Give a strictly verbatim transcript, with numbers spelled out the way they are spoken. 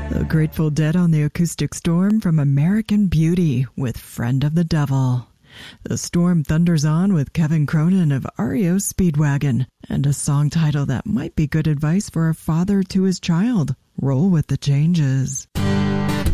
The Grateful Dead on the Acoustic Storm from American Beauty with Friend of the Devil. The Storm thunders on with Kevin Cronin of R E O Speedwagon, and a song title that might be good advice for a father to his child. Roll with the changes.